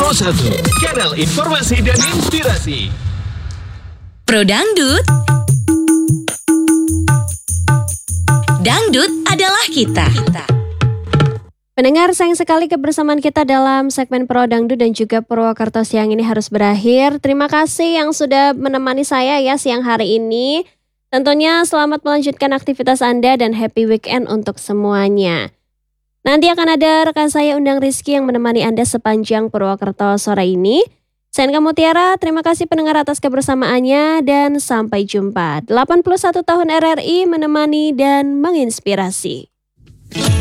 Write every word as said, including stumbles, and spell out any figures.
Pro satu, kanal informasi dan inspirasi. Pro Dangdut. Dangdut adalah kita. Pendengar, sayang sekali kebersamaan kita dalam segmen Pro Dangdut dan juga Purwokerto siang ini harus berakhir. Terima kasih yang sudah menemani saya ya siang hari ini. Tentunya selamat melanjutkan aktivitas Anda dan happy weekend untuk semuanya. Nanti akan ada rekan saya Undang Rizky yang menemani Anda sepanjang Purwokerto sore ini. Saya Enka Mutiara, terima kasih pendengar atas kebersamaannya dan sampai jumpa. delapan puluh satu tahun R R I menemani dan menginspirasi.